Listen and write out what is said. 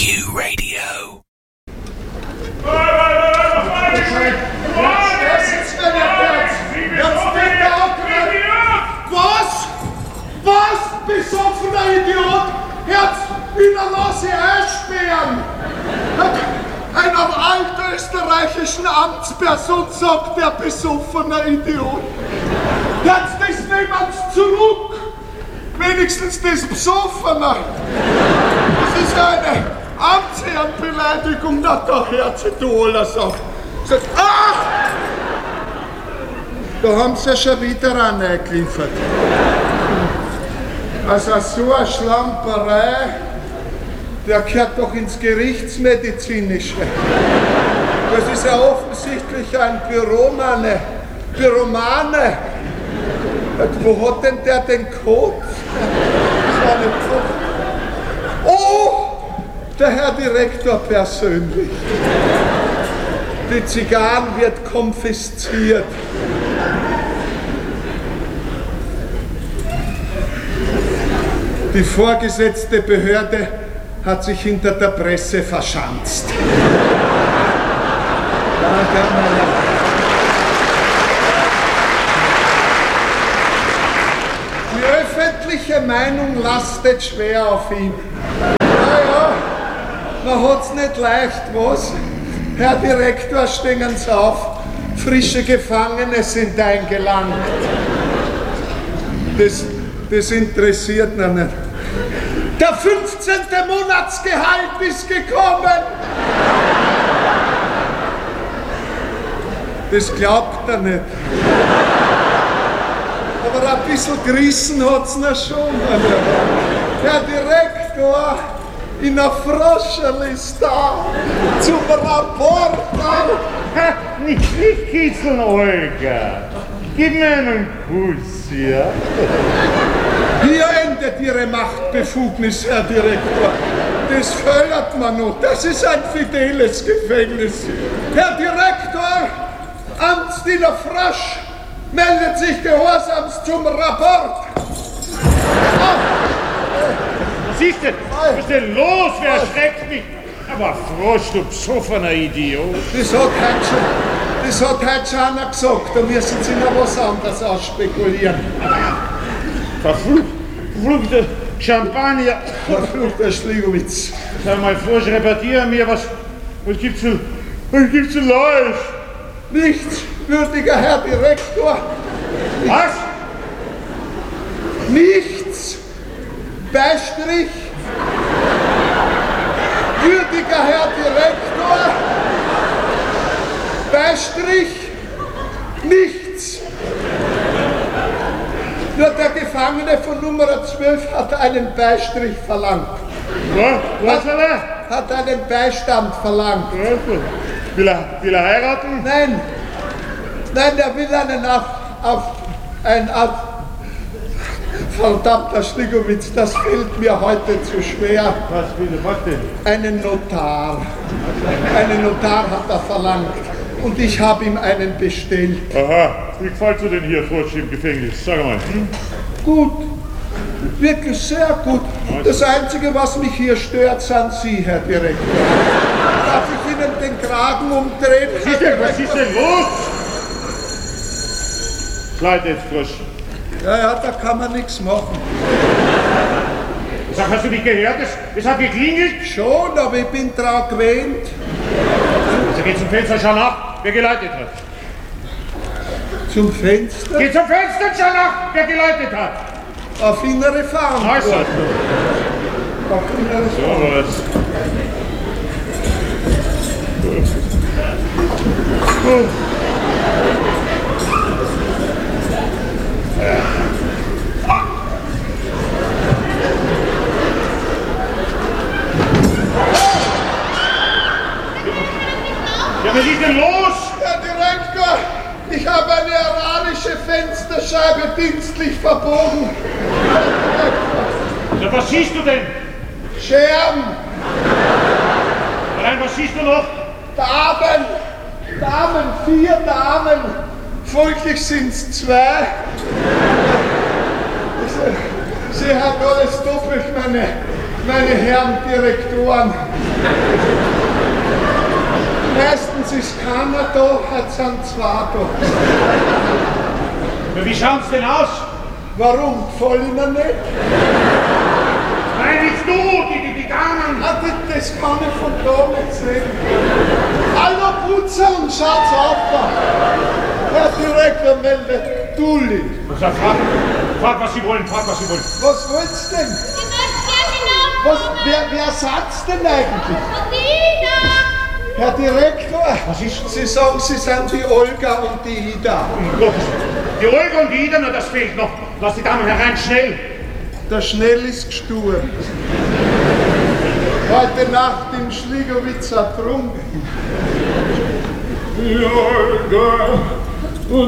Q Radio. Was? Besoffener Idiot! Herz, wieder lass sie einsperren! Einer altösterreichischen Amtsperson sagt der besoffener Idiot. Herz, das nehmen's zurück! Wenigstens das Besoffener! Das ist eine Amtsherrenbeleidigung, da Herz, du alles auf. Ach! Da haben sie ja schon wieder reingeliefert. Also so eine Schlamperei, der gehört doch ins Gerichtsmedizinische. Das ist ja offensichtlich ein Pyromane. Wo hat denn der den Code? Das war nicht so. Oh, der Herr Direktor persönlich. Die Zigarren wird konfisziert. Die vorgesetzte Behörde hat sich hinter der Presse verschanzt. Die öffentliche Meinung lastet schwer auf ihn. Naja, man hat's nicht leicht, was? Herr Direktor, stehen Sie auf. Frische Gefangene sind eingelangt. Das interessiert mich nicht. Der 15. Monatsgehalt ist gekommen! Das glaubt er nicht. Aber ein bisschen gerissen hat's noch schon. Der Direktor in der Froscherliste da zum Rapport. Nicht kitzeln, Olga. Gib mir einen Kuss, ja? Hier endet Ihre Machtbefugnis, Herr Direktor. Das fördert man noch. Das ist ein fideles Gefängnis. Herr Direktor, Amtsdiener Frosch meldet sich gehorsamst zum Rapport. Siehst du, was ist denn los? Wer erschreckt mich? Aber Frosch, du besoffener Idiot. Das hat heute schon einer gesagt, da müssen Sie noch was anderes ausspekulieren. Verfluchter Champagner. Verfluchter Schligowitz. Sag mal, Frosch, repariere mir, was gibt's zu Neues? Nichts, würdiger Herr Direktor. Was? Nichts. Beistrich. Würdiger Herr Direktor. Beistrich. Nichts. Nur der Gefangene von Nummer 12 hat einen Beistrich verlangt. Was will er? Hat einen Beistand verlangt. Will er heiraten? Nein, der will einen verdammter Schligowitz, das fällt mir heute zu schwer. Was denn? Einen Notar. Einen Notar hat er verlangt. Und ich habe ihm einen bestellt. Aha, wie gefällt dir denn hier, Frosch, im Gefängnis? Sag mal. Gut. Wirklich sehr gut. Das Einzige, was mich hier stört, sind Sie, Herr Direktor. Darf ich Ihnen den Kragen umdrehen? Was ist denn los? Schleid jetzt, Frosch. Ja, da kann man nichts machen. Sag, hast du nicht gehört? Es hat geklingelt? Schon, aber ich bin dran gewöhnt. Also geh zum Fenster, schau nach, wer geleitet hat. Zum Fenster? Geh zum Fenster und schau nach, wer geleitet hat. Auf innere Farm. Also. Auf innere Farm. So was. Ja, was ist denn los? Herr Direktor, ich habe eine aranische Fensterscheibe dienstlich verbogen. Ja, was siehst du denn? Scherben, Nein, was siehst du noch? Damen, 4 Damen. Folglich sind es 2. Sie haben alles doppelt, meine Herren Direktoren. Meistens ist keiner da, hat sind zwei da. Ja, wie schaut's denn aus? Warum? Gefällt Ihnen nicht? Nein, nicht du, die Damen! Ah, das kann ich von da nicht sehen. Hallo Putzer und schaut's auf da. Herr Direktor meldet Dulli. Frag, was Sie wollen, frag, was Sie wollen. Was wollt's denn? Ich möchte gerne noch. Wer sagt's denn eigentlich? Dina! Herr Direktor, Was ist? Sie sagen, Sie sind die Olga und die Ida. Um Gottes Willen. Die Olga und die Ida, nur das fehlt noch. Lass die Damen herein, schnell. Der Schnell ist gestorben. Heute Nacht im Schligowitz ertrunken. Die Olga